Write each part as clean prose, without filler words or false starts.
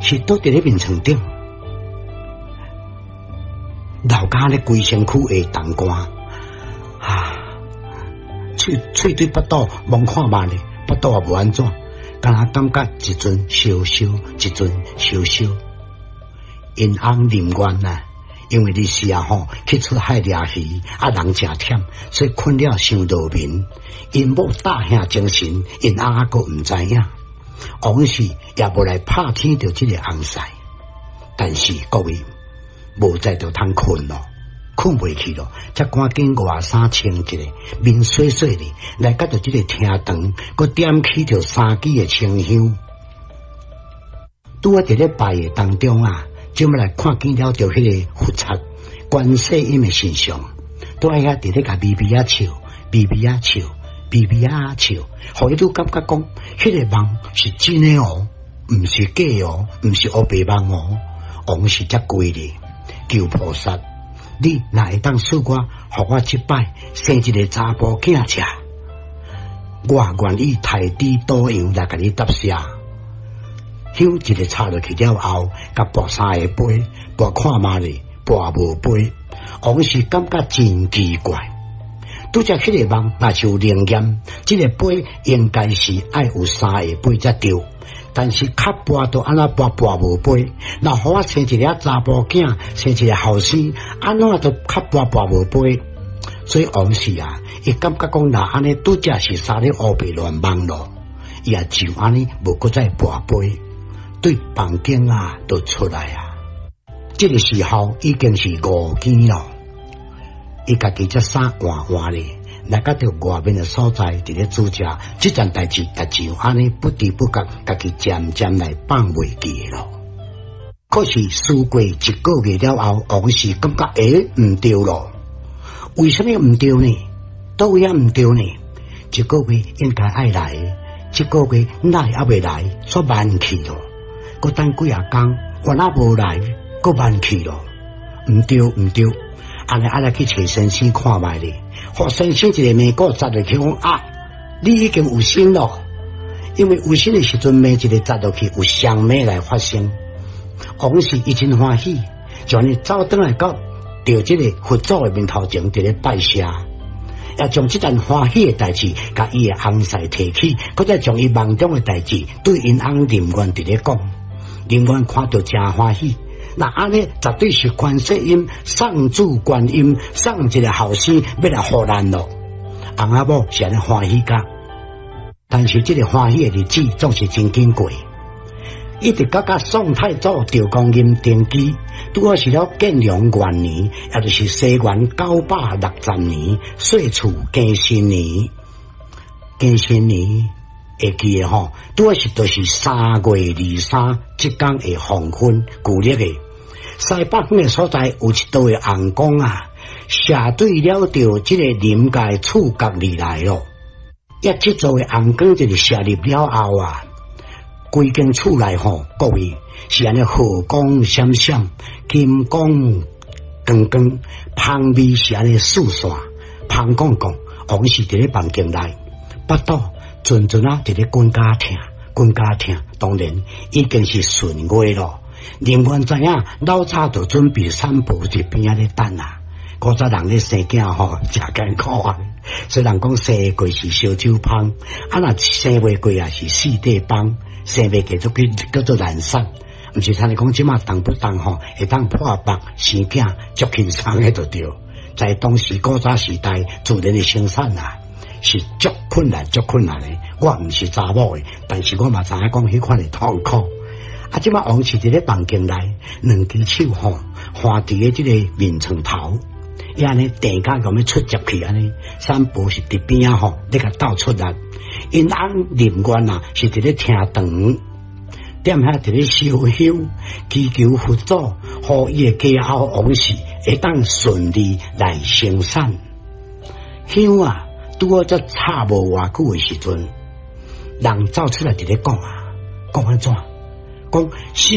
是倒伫咧面床顶，老家咧规身躯会冻寒，喙对腹肚望看嘛咧，腹肚也无安怎，敢若感觉一阵烧烧，一阵烧烧。因翁宁愿啊，因为日时啊去出海掠鱼，人诚忝，所以困了伤劳眠。因某大兄精神，因翁还阁毋知影，往时也无来拍天着这个翁婿。但是各位无再就通困咯。困袂去咯，才赶紧外衫穿一个，面洗洗哩，来到着这个厅堂，佮点起着3支的清香。拄啊伫咧拜的当中啊，就来看见了着迄个佛刹观世音的形象，都爱遐伫咧甲微微啊笑，微微啊笑，微微啊笑，互伊都感觉讲，迄个梦是真的哦，毋是假哦，毋是黑白梦哦，王是遮贵哩，求菩萨。你若会当赐我，互我一摆生一个查甫囝吃，我愿意抬地倒样来甲你答谢。香一个插落去了后，甲跋3个杯，跋看嘛咧，跋无杯，往是感觉真奇怪。拄则迄个梦若是有灵验，这个杯应该是爱有3个杯才对。但是较跋都安怎跋无杯，若互我生一个查甫囝，生一个后生，安怎都较跋无杯。所以往时啊，伊感觉讲若安尼拄则是三咧乌白乱梦咯，伊也就安尼无搁再跋杯，对房间啊都出来啊。这个时候已经是5更咯，伊家己只衫换换咧。来到着外面的所在，伫咧煮食，这件代志，就安尼不知不觉，家己渐渐来放袂记咯。可是事过1个月了后，王氏感觉毋对咯。为什么毋对呢？倒位毋对呢？1个月应该爱来，1个月哪还未来，煞慢去咯。佮等几啊天，我若无来，佮慢去咯。毋对，安尼来去找先生看卖咧。互先生一个眉骨砸落去，讲你已经有心咯。因为有心的时阵，眉一个砸落去，有双眉来发生。王氏伊真欢喜，就安尼走转来到着这个佛祖的面头前，伫咧拜谢，也将这件欢喜的代志，甲伊的翁婿提起，佮再将伊梦中的代志对因翁林元伫咧讲。林元看到真欢喜。那安尼绝对是观世音上主观音上一个后生要来护咱咯，翁仔某是安尼欢喜甲，但是这个欢喜的日子总是真紧过，一直到宋太祖赵光阴登基，拄好是了建隆元年，也就是西元960年，岁初庚申年，庚申年会记的吼，拄好是就是3月23这天的黄昏，旧历的。西北方的所在有一道的红光啊，射对了着这个临界触角而来咯。一这座的红光就是射入了后啊，规间厝内吼，各位是安尼火光闪闪，金光光光，香味是安尼四散，香光光，往是伫咧房间内，腹肚阵阵啊伫咧滚家疼，当然已经是顺月咯。林元知影，老早就准备散步一边仔咧等啊。古早人咧生囝吼，诚艰苦啊。虽然讲生过是烧酒芳，若生袂过也是四地帮，生袂过叫做难产。毋是像你讲即马动不动吼，会当破腹生囝，足轻松诶就对。在当时古早时代，自然的生产啊，是足困难诶。我毋是查某诶，但是我嘛知影讲迄款诶痛苦。即马王氏伫咧房间内，两只手吼放伫咧即个面床头，伊安尼定甲咁样出入去安尼，三步是伫边啊吼，你甲倒出来。因翁林元啊是伫咧厅堂，踮遐伫咧烧香，祈求佛祖，互伊诶家后王氏会当顺利来生产。香啊，拄好则插无偌久诶时阵，人走出来伫咧讲啊，讲安怎？讲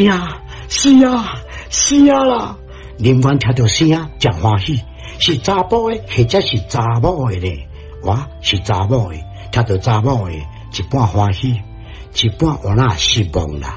是啊啦！林元听到声啊，真欢喜，是查甫诶，或者是查某诶咧？我是查某诶，听到查某诶，一半欢喜，一半我那失望啦。